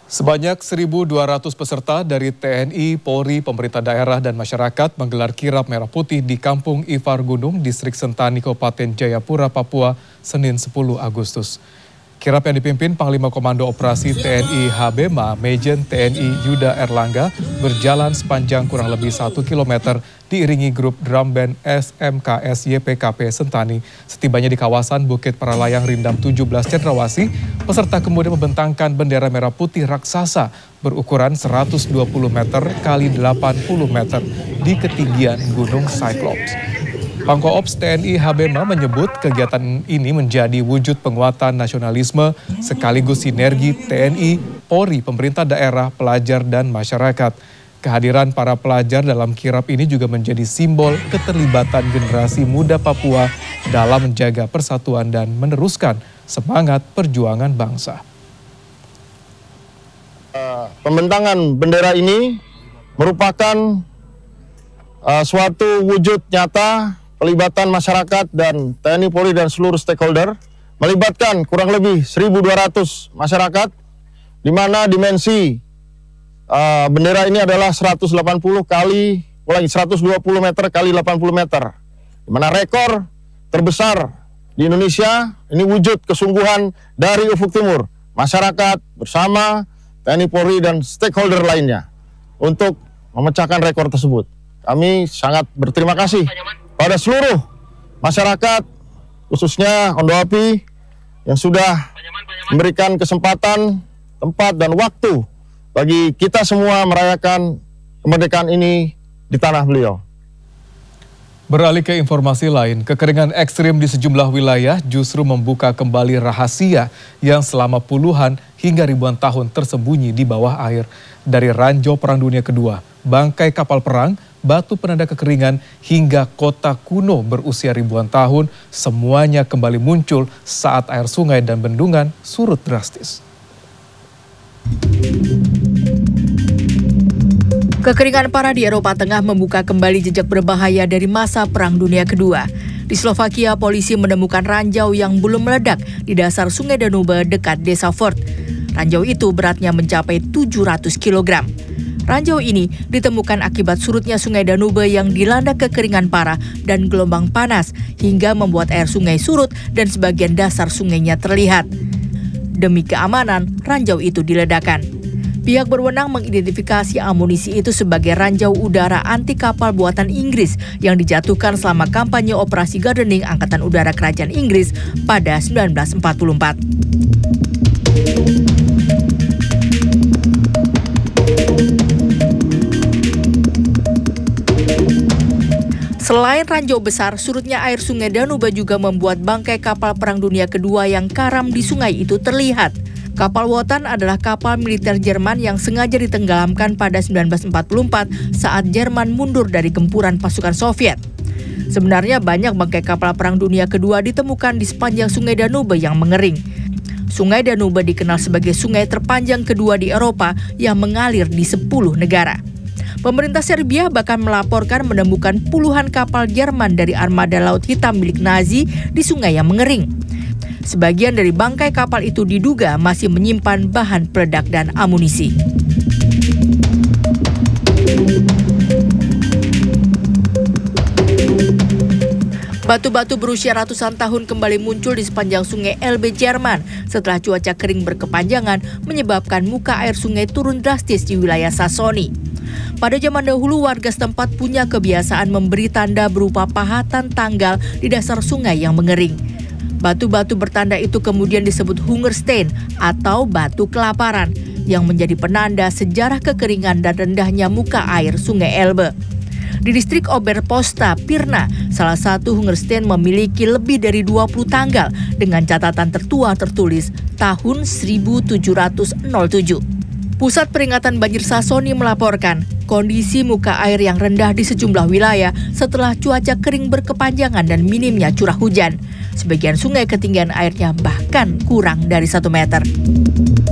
Sebanyak 1.200 peserta dari TNI, Polri, pemerintah daerah, dan masyarakat menggelar kirap merah putih di Kampung Ifar Gunung, Distrik Sentani, Kabupaten Jayapura, Papua, Senin 10 Agustus. Kirap yang dipimpin Panglima Komando Operasi TNI HBMA, Majen TNI Yuda Erlangga, berjalan sepanjang kurang lebih 1 km diiringi grup drum band SMKS YPKP Sentani. Setibanya di kawasan Bukit Paralayang Rindam 17 Cendrawasih, peserta kemudian membentangkan bendera merah putih raksasa berukuran 120 meter kali 80 meter di ketinggian Gunung Cyclops. Pangkoops TNI HBMA menyebut kegiatan ini menjadi wujud penguatan nasionalisme sekaligus sinergi TNI, Polri, pemerintah daerah, pelajar, dan masyarakat. Kehadiran para pelajar dalam kirap ini juga menjadi simbol keterlibatan generasi muda Papua dalam menjaga persatuan dan meneruskan semangat perjuangan bangsa. Pembentangan bendera ini merupakan suatu wujud nyata pelibatan masyarakat dan TNI, Polri, dan seluruh stakeholder, melibatkan kurang lebih 1.200 masyarakat, di mana dimensi bendera ini adalah 120 meter kali 80 meter, di mana rekor terbesar di Indonesia. Ini wujud kesungguhan dari Ufuk Timur, masyarakat bersama TNI, Polri, dan stakeholder lainnya untuk memecahkan rekor tersebut. Kami sangat berterima kasih pada seluruh masyarakat, khususnya Ondo Api, yang sudah memberikan kesempatan, tempat, dan waktu bagi kita semua merayakan kemerdekaan ini di tanah beliau. Beralih ke informasi lain, kekeringan ekstrim di sejumlah wilayah justru membuka kembali rahasia yang selama puluhan hingga ribuan tahun tersembunyi di bawah air. Dari ranjau Perang Dunia Kedua, bangkai kapal perang, batu penanda kekeringan, hingga kota kuno berusia ribuan tahun, semuanya kembali muncul saat air sungai dan bendungan surut drastis. Kekeringan parah di Eropa Tengah membuka kembali jejak berbahaya dari masa Perang Dunia Kedua. Di Slovakia, polisi menemukan ranjau yang belum meledak di dasar sungai Danube dekat desa Fort. Ranjau itu beratnya mencapai 700 kg. Ranjau ini ditemukan akibat surutnya sungai Danube yang dilanda kekeringan parah dan gelombang panas hingga membuat air sungai surut dan sebagian dasar sungainya terlihat. Demi keamanan, ranjau itu diledakkan. Pihak berwenang mengidentifikasi amunisi itu sebagai ranjau udara anti kapal buatan Inggris yang dijatuhkan selama kampanye operasi gardening Angkatan Udara Kerajaan Inggris pada 1944. Selain ranjau besar, surutnya air sungai Danube juga membuat bangkai kapal Perang Dunia Kedua yang karam di sungai itu terlihat. Kapal Wotan adalah kapal militer Jerman yang sengaja ditenggelamkan pada 1944 saat Jerman mundur dari gempuran pasukan Soviet. Sebenarnya banyak bangkai kapal Perang Dunia Kedua ditemukan di sepanjang sungai Danube yang mengering. Sungai Danube dikenal sebagai sungai terpanjang kedua di Eropa yang mengalir di 10 negara. Pemerintah Serbia bahkan melaporkan menemukan puluhan kapal Jerman dari armada Laut Hitam milik Nazi di sungai yang mengering. Sebagian dari bangkai kapal itu diduga masih menyimpan bahan peledak dan amunisi. Batu-batu berusia ratusan tahun kembali muncul di sepanjang sungai Elbe Jerman setelah cuaca kering berkepanjangan menyebabkan muka air sungai turun drastis di wilayah Sassoni. Pada zaman dahulu, warga setempat punya kebiasaan memberi tanda berupa pahatan tanggal di dasar sungai yang mengering. Batu-batu bertanda itu kemudian disebut Hungerstein atau batu kelaparan yang menjadi penanda sejarah kekeringan dan rendahnya muka air sungai Elbe. Di distrik Oberposta, Pirna, salah satu Hungerstein memiliki lebih dari 20 tanggal dengan catatan tertua tertulis tahun 1707. Pusat Peringatan Banjir Sassoni melaporkan kondisi muka air yang rendah di sejumlah wilayah setelah cuaca kering berkepanjangan dan minimnya curah hujan. Sebagian sungai ketinggian airnya bahkan kurang dari 1 meter.